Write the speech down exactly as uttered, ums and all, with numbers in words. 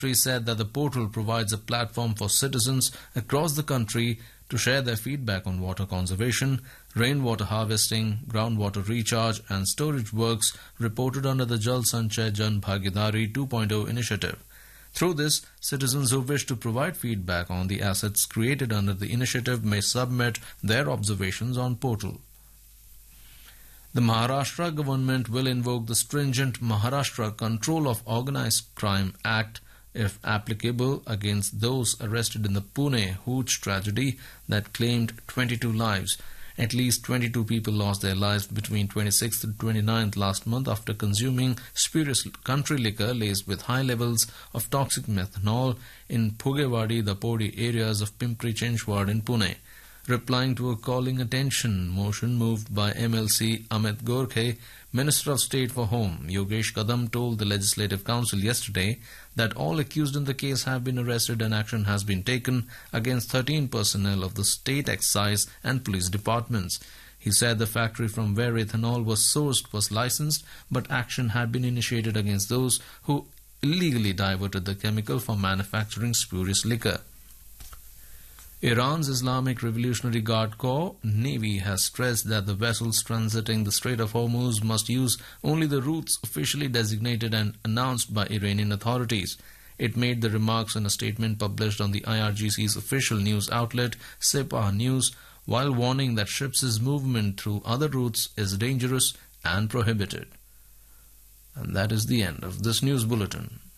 He said that the portal provides a platform for citizens across the country to share their feedback on water conservation, rainwater harvesting, groundwater recharge and storage works reported under the Jal Sanchay Jan Bhagidari two point oh initiative. Through this, citizens who wish to provide feedback on the assets created under the initiative may submit their observations on portal. The Maharashtra government will invoke the stringent Maharashtra Control of Organised Crime Act if applicable against those arrested in the Pune Hooch tragedy that claimed twenty-two lives. At least twenty-two people lost their lives between twenty-sixth and twenty-ninth last month after consuming spurious country liquor laced with high levels of toxic methanol in Phugewadi, the Podi areas of Pimpri Chinchwad in Pune. Replying to a calling attention motion moved by M L C Amit Gorkhe, Minister of State for Home Yogesh Kadam told the Legislative Council yesterday that all accused in the case have been arrested and action has been taken against thirteen personnel of the state excise and police departments. He said the factory from where ethanol was sourced was licensed, but action had been initiated against those who illegally diverted the chemical for manufacturing spurious liquor. Iran's Islamic Revolutionary Guard Corps Navy has stressed that the vessels transiting the Strait of Hormuz must use only the routes officially designated and announced by Iranian authorities. It made the remarks in a statement published on the I R G C's official news outlet Sepah News, while warning that ships' movement through other routes is dangerous and prohibited. And that is the end of this news bulletin.